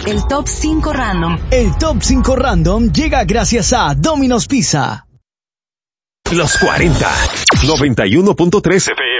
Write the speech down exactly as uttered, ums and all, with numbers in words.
El Top cinco Random. El Top cinco Random llega gracias a Domino's Pizza. Los cuarenta. noventa y uno punto tres F M.